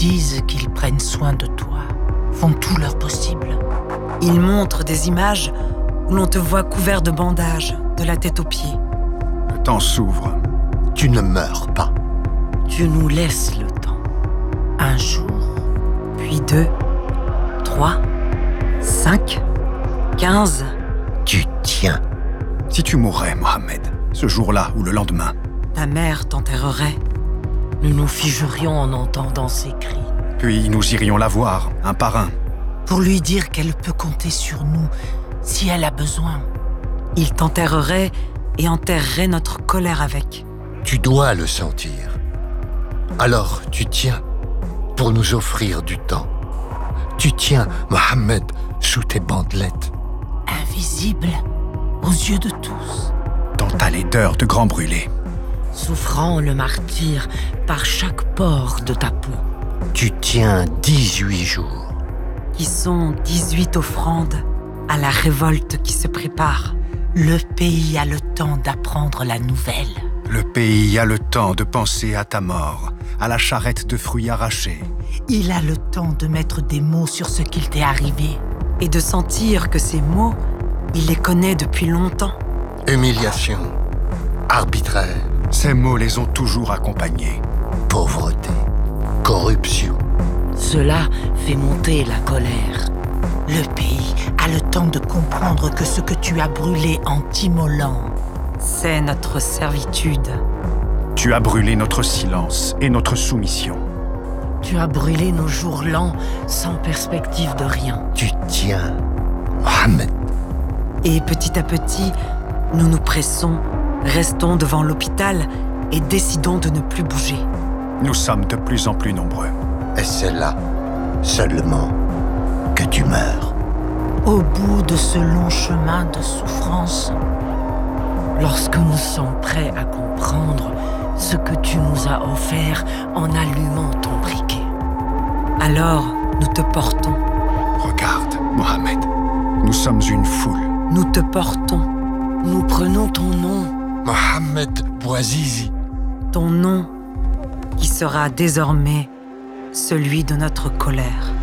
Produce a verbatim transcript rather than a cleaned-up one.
disent qu'ils prennent soin de toi, font tout leur possible. Ils montrent des images où l'on te voit couvert de bandages, de la tête aux pieds. Le temps s'ouvre. Tu ne meurs pas. Tu nous laisses le temps. Un jour, Puis deux, trois, cinq, quinze. Tu tiens. Si tu mourais, Mohammed, ce jour-là ou le lendemain, Ta mère t'enterrerait. nous nous figerions en entendant ses cris. puis nous irions la voir, un par un. Pour lui dire qu'elle peut compter sur nous si elle a besoin. Il t'enterrerait et enterrerait notre colère avec. Tu dois le sentir. Alors tu tiens pour nous offrir du temps. Tu tiens, Mohammed, sous tes bandelettes. Invisible aux yeux de tous. Dans ta laideur de grand brûlé. Souffrant le martyre par chaque pore de ta peau. Tu tiens dix-huit jours. Qui sont dix-huit offrandes à la révolte qui se prépare. Le pays a le temps d'apprendre la nouvelle. Le pays a le temps de penser à ta mort, à la charrette de fruits arrachés. Il a le temps de mettre des mots sur ce qu'il t'est arrivé. Et de sentir que ces mots, il les connaît depuis longtemps. Humiliation, arbitraire, Ces mots les ont toujours accompagnés. pauvreté, corruption. Cela fait monter la colère. Le pays a le temps de comprendre que ce que tu as brûlé en t'immolant, C'est notre servitude. Tu as brûlé notre silence et notre soumission. tu as brûlé nos jours lents sans perspective de rien. Tu tiens, Mohammed. Et petit à petit, nous nous pressons, restons devant l'hôpital et décidons de ne plus bouger. Nous sommes de plus en plus nombreux. Et c'est là, seulement, que tu meurs. Au bout de ce long chemin de souffrance, lorsque nous sommes prêts à comprendre ce que tu nous as offert en allumant ton briquet. Alors, nous te portons, Regarde, Mohammed, nous sommes une foule. nous te portons, Nous prenons ton nom, Mohammed Bouazizi. ton nom qui sera désormais celui de notre colère.